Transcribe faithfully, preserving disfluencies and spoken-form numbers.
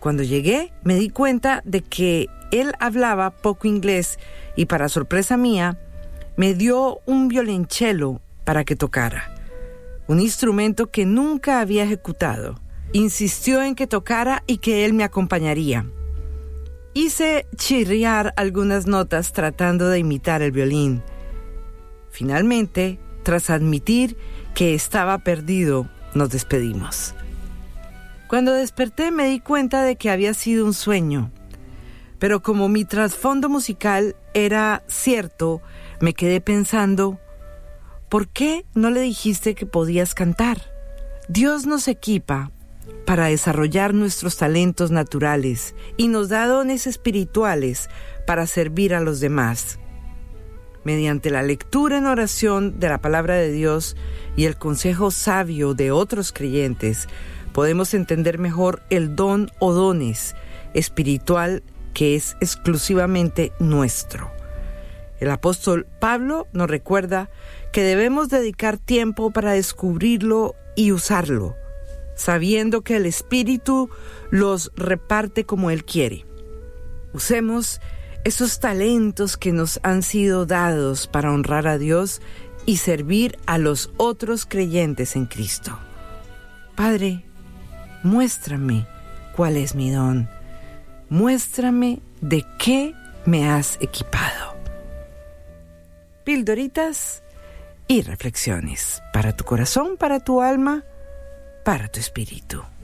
cuando llegué me di cuenta de que él hablaba poco inglés y, para sorpresa mía, me dio un violonchelo para que tocara, un instrumento que nunca había ejecutado. Insistió en que tocara y que él me acompañaría. Hice chirriar algunas notas tratando de imitar el violín. Finalmente, tras admitir que estaba perdido, nos despedimos. Cuando desperté me di cuenta de que había sido un sueño, pero como mi trasfondo musical era cierto, me quedé pensando, ¿por qué no le dijiste que podías cantar? Dios nos equipa para desarrollar nuestros talentos naturales y nos da dones espirituales para servir a los demás. Mediante la lectura en oración de la palabra de Dios y el consejo sabio de otros creyentes, podemos entender mejor el don o dones espiritual que es exclusivamente nuestro. El apóstol Pablo nos recuerda que debemos dedicar tiempo para descubrirlo y usarlo, sabiendo que el Espíritu los reparte como Él quiere. Usemos esos talentos que nos han sido dados para honrar a Dios y servir a los otros creyentes en Cristo. Padre, muéstrame cuál es mi don. Muéstrame de qué me has equipado. Pildoritas y reflexiones para tu corazón, para tu alma, para tu espíritu.